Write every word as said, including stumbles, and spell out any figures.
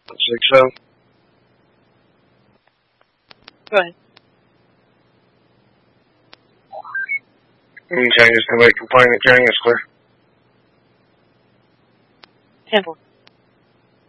Six seven. Go ahead. Okay, just gonna make complaint at King, it's clear. ten four.